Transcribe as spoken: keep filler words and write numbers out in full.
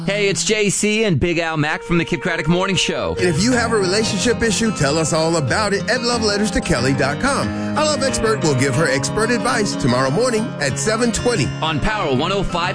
Hey, it's J C and Big Al Mack from the Kid Craddock Morning Show. And if you have a relationship issue, tell us all about it at love letters to kelly dot com. Our love expert will give her expert advice tomorrow morning at seven twenty On Power one oh five.